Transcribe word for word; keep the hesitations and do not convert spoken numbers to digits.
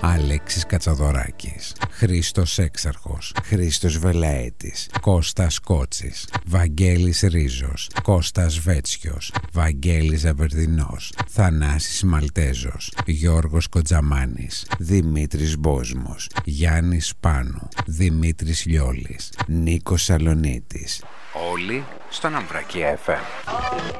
Αλέξης Κατσαδωράκης, Χρήστος Έξαρχος, Χρήστος Βελαέτης, Κώστας Κότσης, Βαγγέλης Ρίζος, Κώστας Βέτσιος, Βαγγέλης Ζαβερδινός, Θανάσης Μαλτέζος, Γιώργος Κοντζαμάνης, Δημήτρης Μπόσμος, Γιάννης Πάνου, Δημήτρης Λιόλης, Νίκος Σαλονίτης. Όλοι στον Αμβρακή εφ εμ.